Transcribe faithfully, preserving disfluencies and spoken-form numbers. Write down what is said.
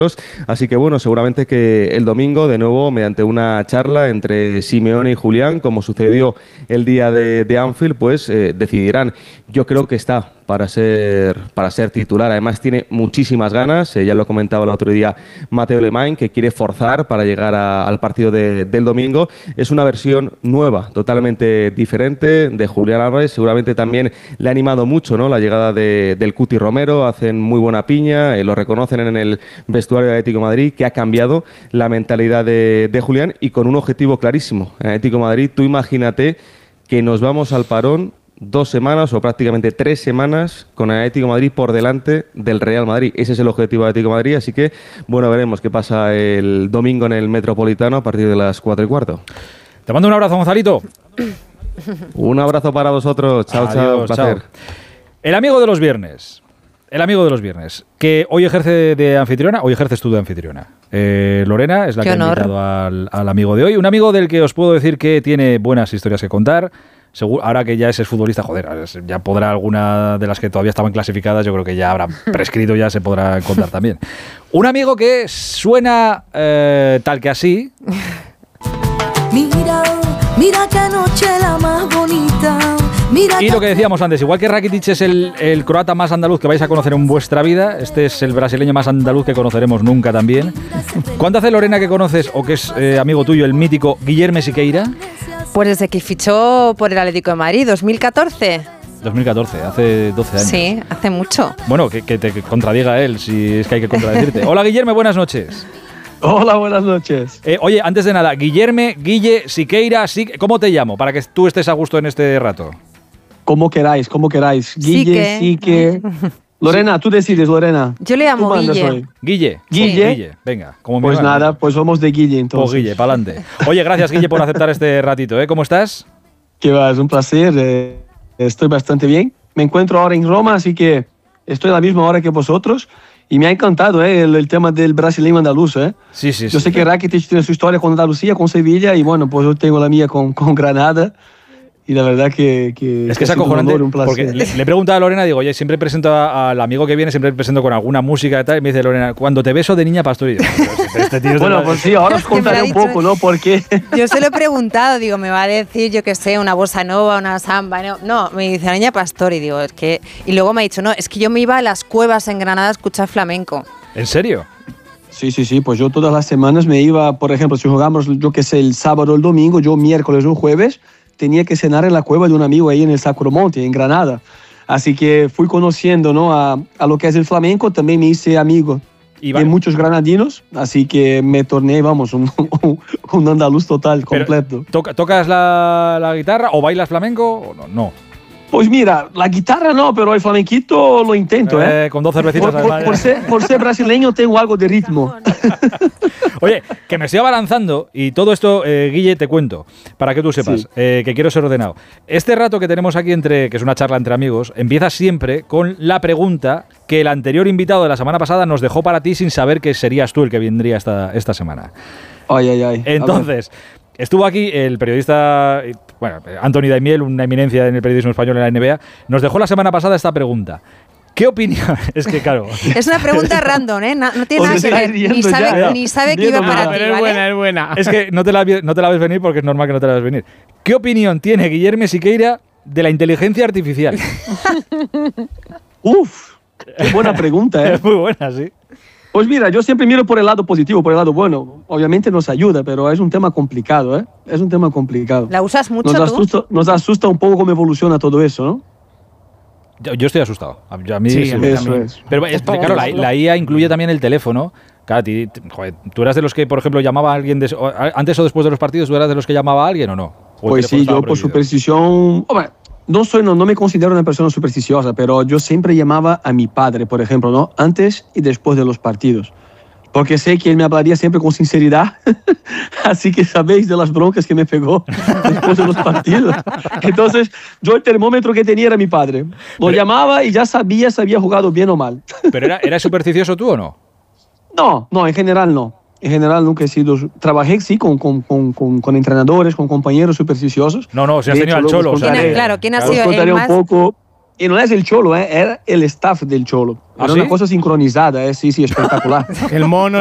Así que bueno, seguramente que el domingo, de nuevo, mediante una charla entre Simeone y Julián, como sucedió el día de, de Anfield, pues eh, decidirán. Yo creo que está para ser, para ser titular. Además tiene muchísimas ganas, eh, ya lo comentaba el otro día Mateo Alemany, que quiere forzar para llegar a, al partido de, del domingo. Es una versión nueva, totalmente diferente de Julián Álvarez. Seguramente también le ha animado mucho, ¿no?, la llegada de, del Cuti Romero. Hacen muy buena piña, eh, lo reconocen en el vestuario de Atlético de Madrid, que ha cambiado la mentalidad de, de Julián y con un objetivo clarísimo. En Atlético de Madrid, tú imagínate que nos vamos al parón dos semanas o prácticamente tres semanas con el Atlético de Madrid por delante del Real Madrid. Ese es el objetivo de Atlético de Madrid, así que bueno, veremos qué pasa el domingo en el Metropolitano a partir de las cuatro y cuarto. Te mando un abrazo, Gonzalito. Un abrazo para vosotros. Chao, Adiós, chao. Un placer. Chao. El amigo de los viernes. El amigo de los viernes, que hoy ejerce de anfitriona, hoy ejerces tú de anfitriona. Eh, Lorena es la Qué que honor. ha invitado al, al amigo de hoy. Un amigo del que os puedo decir que tiene buenas historias que contar. Seguro, ahora que ya es futbolista, joder, ya podrá alguna de las que todavía estaban clasificadas, yo creo que ya habrá prescrito, ya se podrá contar también. Un amigo que suena eh, tal que así. Mira, mira qué noche la más bonita. Mira y lo que decíamos antes, igual que Rakitic es el, el croata más andaluz que vais a conocer en vuestra vida, este es el brasileño más andaluz que conoceremos nunca también. ¿Cuánto hace, Lorena, que conoces o que es eh, amigo tuyo el mítico Guillerme Siqueira? Pues desde que fichó por el Atlético de Madrid, dos mil catorce. dos mil catorce, hace doce años. Sí, hace mucho. Bueno, que, que te contradiga él, si es que hay que contradecirte. Hola, Guillerme, buenas noches. Hola, buenas noches. Eh, oye, antes de nada, Guillerme, Guille, Siqueira, Sique, ¿cómo te llamo? Para que tú estés a gusto en este rato. Como queráis, como queráis. Guille, Sique. Lorena, tú decides, Lorena. Yo le llamo Guille. Guille. Guille. Guille. Venga, como Pues nada, amigo. Pues vamos de Guille entonces. Pues Guille, para adelante. Oye, gracias, Guille, por aceptar este ratito, ¿eh? ¿Cómo estás? Que va, es un placer. Eh, estoy bastante bien. Me encuentro ahora en Roma, así que estoy a la misma hora que vosotros. Y me ha encantado eh, el, el tema del brasileño andaluz. Eh. Sí, sí, yo sí. sé que Rakitic tiene su historia con Andalucía, con Sevilla, y bueno, pues yo tengo la mía con, con Granada. Y la verdad que, que es que es acojonante, un porque le, le he preguntado a Lorena, digo, oye, siempre presento a, al amigo que viene, siempre presento con alguna música y tal, y me dice Lorena, cuando te beso de niña pastorillo. Este tío bueno, pues sí, ahora os contaré un poco, ¿no? Porque yo se lo he preguntado, digo, me va a decir, yo qué sé, una bossa nova, una samba, no, no me dice la niña pastor, y digo, es que, y luego me ha dicho, no, es que yo me iba a las cuevas en Granada a escuchar flamenco. ¿En serio? Sí, sí, sí, pues yo todas las semanas me iba, por ejemplo, si jugamos, yo qué sé, el sábado o el domingo, yo miércoles o jueves, tenía que cenar en la cueva de un amigo ahí en el Sacromonte, en Granada. Así que fui conociendo, ¿no?, a, a lo que es el flamenco. También me hice amigo y de muchos granadinos, así que me torné, vamos, un, un, un andaluz total, completo. Toca, ¿Tocas la, la guitarra o bailas flamenco o no? No. Pues mira, la guitarra no, pero el flamenquito lo intento, ¿eh? eh con dos cervecitas. Por, por, por, ser, por ser brasileño tengo algo de ritmo. Oye, que me estoy abalanzando y todo esto, eh, Guille, te cuento, para que tú sepas, sí. eh, que quiero ser ordenado. Este rato que tenemos aquí, entre que es una charla entre amigos, empieza siempre con la pregunta que el anterior invitado de la semana pasada nos dejó para ti sin saber que serías tú el que vendría esta, esta semana. Ay, ay, ay. Entonces, estuvo aquí el periodista, bueno, Anthony Daimiel, una eminencia en el periodismo español en la N B A, nos dejó la semana pasada esta pregunta. ¿Qué opinión? Es que, claro. Es una pregunta random, ¿eh? No, no tiene nada que ver. Ni sabe, ya, ni sabe que iba para ti, pero ¿vale? Es buena, es buena. Es que no te, la, no te la ves venir porque es normal que no te la ves venir. ¿Qué opinión tiene Guillerme Siqueira de la inteligencia artificial? Uf, qué buena pregunta, ¿eh? Es muy buena, sí. Pues mira, yo siempre miro por el lado positivo, por el lado bueno. Obviamente nos ayuda, pero es un tema complicado, ¿eh? Es un tema complicado. ¿La usas mucho nos asusta, tú? Nos asusta un poco cómo evoluciona todo eso, ¿no? Yo, yo estoy asustado. A, a mí, sí, sí, eso también. Es. Pero es, claro, la, la I A incluye también el teléfono. Claro, ti, joder, ¿tú eras de los que, por ejemplo, llamaba a alguien de, antes o después de los partidos? ¿Tú eras de los que llamaba a alguien o no? ¿O pues sí, yo por superstición... Hombre, no, soy, no, no me considero una persona supersticiosa, pero yo siempre llamaba a mi padre, por ejemplo, ¿no? Antes y después de los partidos. Porque sé que él me hablaría siempre con sinceridad. Así que sabéis de las broncas que me pegó después de los partidos. Entonces, yo el termómetro que tenía era mi padre. Lo pero, llamaba y ya sabía si había jugado bien o mal. ¿Pero era, era supersticioso tú o no? No, no, en general no. En general nunca he sido... Trabajé, sí, con, con, con, con, con entrenadores, con compañeros supersticiosos. No, no, si has tenido al Cholo. ¿Quién, claro, ¿quién ha claro, sido os contaré el más... un poco... Y no es el Cholo, ¿eh? Era el staff del Cholo. Era ¿Ah, una sí? cosa sincronizada, ¿eh? Sí, sí, espectacular. El mono